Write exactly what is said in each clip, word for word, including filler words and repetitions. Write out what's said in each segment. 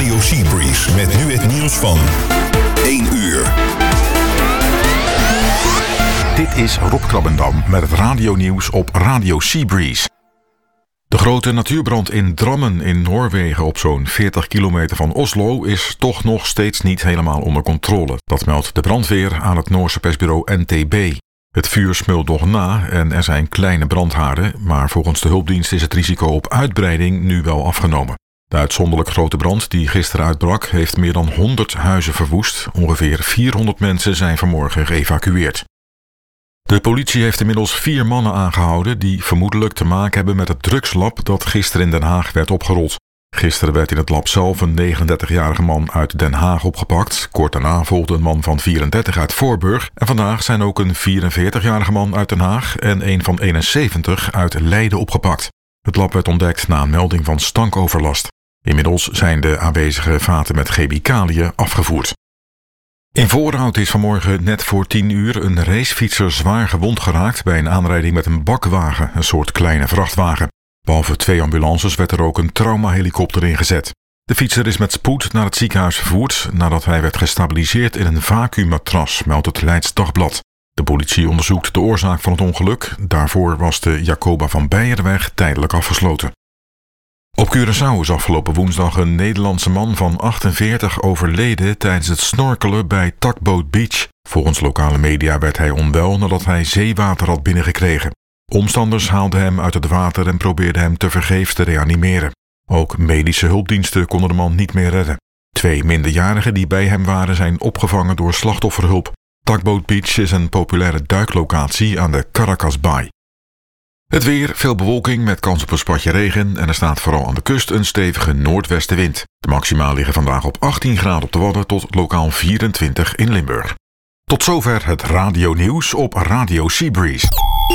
Radio Seabreeze met nu het nieuws van één uur. Dit is Rob Krabbendam met het radionieuws op Radio Seabreeze. De grote natuurbrand in Drammen in Noorwegen op zo'n veertig kilometer van Oslo is toch nog steeds niet helemaal onder controle. Dat meldt de brandweer aan het Noorse persbureau N T B. Het vuur smeult nog na en er zijn kleine brandhaarden, maar volgens de hulpdienst is het risico op uitbreiding nu wel afgenomen. De uitzonderlijk grote brand die gisteren uitbrak heeft meer dan honderd huizen verwoest. Ongeveer vierhonderd mensen zijn vanmorgen geëvacueerd. De politie heeft inmiddels vier mannen aangehouden die vermoedelijk te maken hebben met het drugslab dat gisteren in Den Haag werd opgerold. Gisteren werd in het lab zelf een negenendertigjarige man uit Den Haag opgepakt. Kort daarna volgde een man van vierendertig uit Voorburg. En vandaag zijn ook een vierenveertigjarige man uit Den Haag en een van eenenzeventig uit Leiden opgepakt. Het lab werd ontdekt na een melding van stankoverlast. Inmiddels zijn de aanwezige vaten met chemicaliën afgevoerd. In Voorhout is vanmorgen net voor tien uur een racefietser zwaar gewond geraakt bij een aanrijding met een bakwagen, een soort kleine vrachtwagen. Behalve twee ambulances werd er ook een traumahelikopter ingezet. De fietser is met spoed naar het ziekenhuis vervoerd nadat hij werd gestabiliseerd in een vacuümmatras, meldt het Leids Dagblad. De politie onderzoekt de oorzaak van het ongeluk. Daarvoor was de Jacoba van Beierweg tijdelijk afgesloten. Op Curaçao is afgelopen woensdag een Nederlandse man van achtenveertig overleden tijdens het snorkelen bij Tugboat Beach. Volgens lokale media werd hij onwel nadat hij zeewater had binnengekregen. Omstanders haalden hem uit het water en probeerden hem tevergeefs te reanimeren. Ook medische hulpdiensten konden de man niet meer redden. Twee minderjarigen die bij hem waren zijn opgevangen door slachtofferhulp. Tugboat Beach is een populaire duiklocatie aan de Caracas Bay. Het weer, veel bewolking met kans op een spatje regen en er staat vooral aan de kust een stevige noordwestenwind. De maximaal liggen vandaag op achttien graden op de Wadden tot lokaal vierentwintig in Limburg. Tot zover het radionieuws op Radio Seabreeze.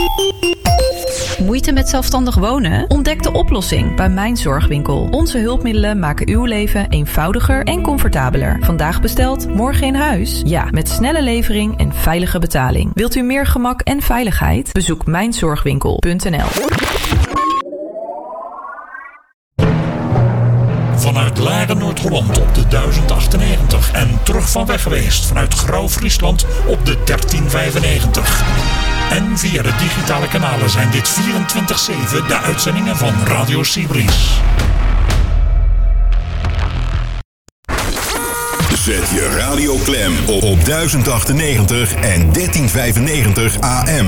Moeite met zelfstandig wonen? Ontdek de oplossing bij Mijn Zorgwinkel. Onze hulpmiddelen maken uw leven eenvoudiger en comfortabeler. Vandaag besteld, morgen in huis? Ja, met snelle levering en veilige betaling. Wilt u meer gemak en veiligheid? Bezoek mijn zorgwinkel punt n l. Vanuit Laren, Noord-Holland op de duizend achtennegentig en terug van weg geweest vanuit Grauw-Friesland op de dertien vijfennegentig. En via de digitale kanalen zijn dit vierentwintig zeven de uitzendingen van Radio Seabreeze. Zet je radio klem op duizend achtennegentig en dertien vijfennegentig A M.